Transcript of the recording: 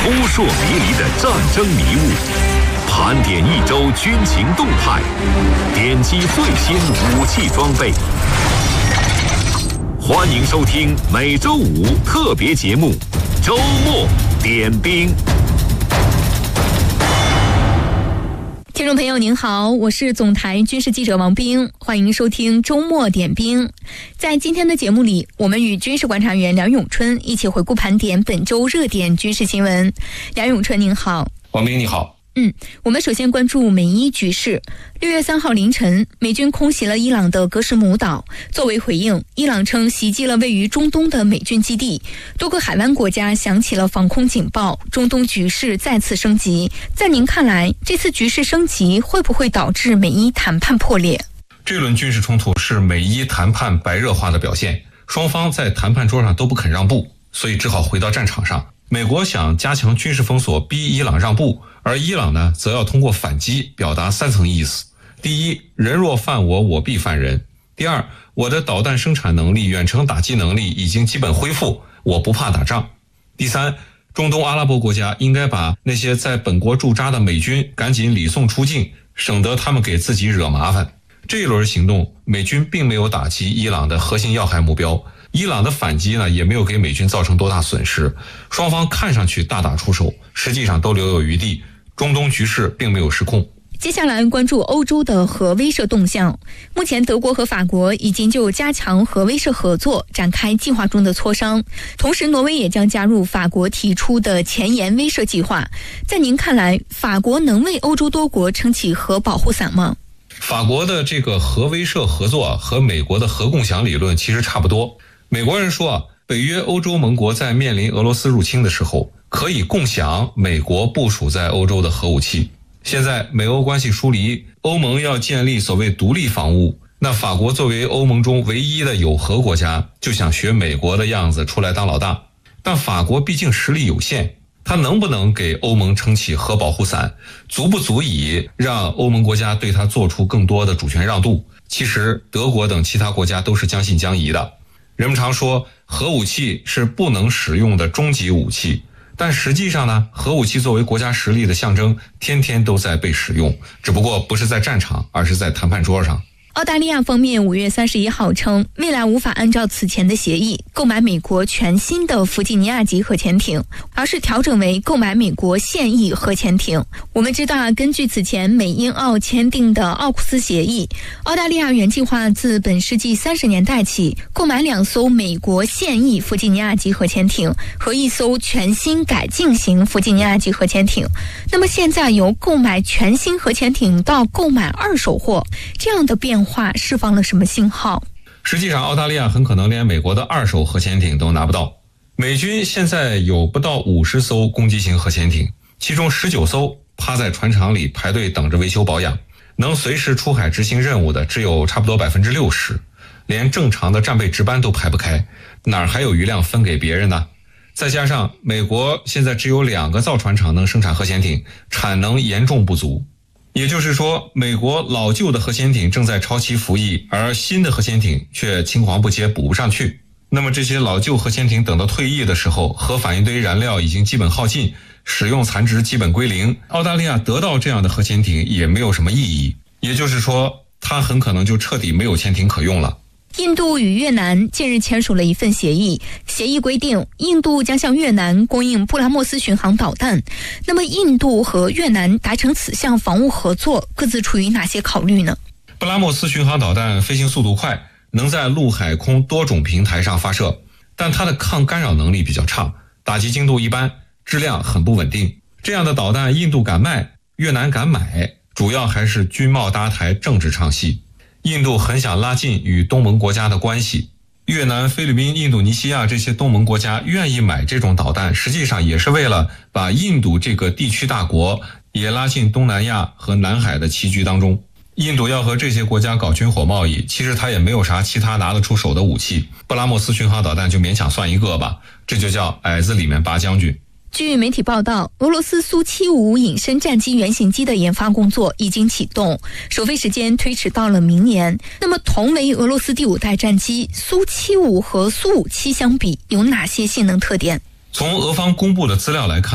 扑朔迷离的战争迷雾，盘点一周军情动态，点击最新武器装备。欢迎收听每周五特别节目《周末点兵》。 听众朋友您好，我是总台军事记者王冰，欢迎收听周末点兵。在今天的节目里，我们与军事观察员梁永春一起回顾盘点本周热点军事新闻。梁永春您好。 王冰你好。 我们首先关注美伊局势。6月3号凌晨，美军空袭了伊朗的格什姆岛。作为回应，伊朗称袭击了位于中东的美军基地。多个海湾国家响起了防空警报，中东局势再次升级。在您看来，这次局势升级会不会导致美伊谈判破裂？ 这轮军事冲突是美伊谈判白热化的表现，双方在谈判桌上都不肯让步，所以只好回到战场上。美国想加强军事封锁，逼伊朗让步，而伊朗呢，则要通过反击表达3层意思：第一，人若犯我，我必犯人；第二，我的导弹生产能力、远程打击能力已经基本恢复，我不怕打仗；第三，中东阿拉伯国家应该把那些在本国驻扎的美军赶紧礼送出境，省得他们给自己惹麻烦。这一轮行动，美军并没有打击伊朗的核心要害目标，伊朗的反击呢，也没有给美军造成多大损失，双方看上去大打出手，实际上都留有余地，中东局势并没有失控。 接下来关注欧洲的核威慑动向。目前德国和法国已经就加强核威慑合作展开计划中的磋商，同时挪威也将加入法国提出的前沿威慑计划。在您看来，法国能为欧洲多国撑起核保护伞吗？ 法国的这个核威慑合作和美国的核共享理论其实差不多。美国人说北约欧洲盟国在面临俄罗斯入侵的时候，可以共享美国部署在欧洲的核武器。现在美欧关系疏离，欧盟要建立所谓独立防务，那法国作为欧盟中唯一的有核国家，就想学美国的样子出来当老大。但法国毕竟实力有限，它能不能给欧盟撑起核保护伞，足不足以让欧盟国家对它做出更多的主权让渡？其实德国等其他国家都是将信将疑的。人们常说核武器是不能使用的终极武器，但实际上呢，核武器作为国家实力的象征，天天都在被使用，只不过不是在战场，而是在谈判桌上。 澳大利亚方面5月31号称，未来无法按照此前的协议购买美国全新的弗吉尼亚级核潜艇，而是调整为购买美国现役核潜艇。我们知道根据此前美英澳签订的奥库斯协议，澳大利亚原计划自本世纪30年代起购买2艘美国现役弗吉尼亚级核潜艇和1艘全新改进型弗吉尼亚级核潜艇。那么现在由购买全新核潜艇到购买二手货，这样的变化释放了什么信号？ 实际上澳大利亚很可能连美国的2手核潜艇都拿不到。美军现在有不到50艘攻击型核潜艇，其中19艘趴在船厂里排队等着维修保养，能随时出海执行任务的只有差不多 60%， 连正常的战备值班都排不开，哪儿还有余量分给别人呢？再加上美国现在只有2个造船厂能生产核潜艇，产能严重不足。也就是说，美国老旧的核潜艇正在超期服役，而新的核潜艇却青黄不接，补不上去。那么这些老旧核潜艇等到退役的时候，核反应堆燃料已经基本耗尽，使用残值基本归零，澳大利亚得到这样的核潜艇也没有什么意义。也就是说，它很可能就彻底没有潜艇可用了。 印度与越南近日签署了一份协议，协议规定印度将向越南供应布拉莫斯巡航导弹。那么印度和越南达成此项防务合作，各自出于哪些考虑呢？ 布拉莫斯巡航导弹飞行速度快，能在陆海空多种平台上发射，但它的抗干扰能力比较差，打击精度一般，质量很不稳定。这样的导弹印度敢卖，越南敢买，主要还是军贸搭台，政治唱戏。印度很想拉近与东盟国家的关系，越南、菲律宾、印度尼西亚这些东盟国家愿意买这种导弹，实际上也是为了把印度这个地区大国也拉进东南亚和南海的棋局当中。印度要和这些国家搞军火贸易，其实它也没有啥其他拿得出手的武器，布拉莫斯巡航导弹就勉强算一个吧，这就叫矮子里面拔将军。 据媒体报道，俄罗斯苏75隐身战机原型机的研发工作已经启动，首飞时间推迟到了明年。那么同为俄罗斯第5代战机，苏75和苏57相比有哪些性能特点？ 从俄方公布的资料来看，